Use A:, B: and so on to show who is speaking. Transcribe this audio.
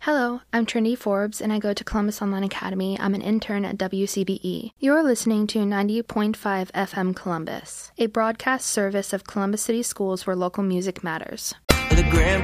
A: Hello, I'm Trinity Forbes, and I go to Columbus Online Academy. I'm an intern at WCBE. You're listening to 90.5 FM Columbus, a broadcast service of Columbus City Schools where local music matters.
B: The Grand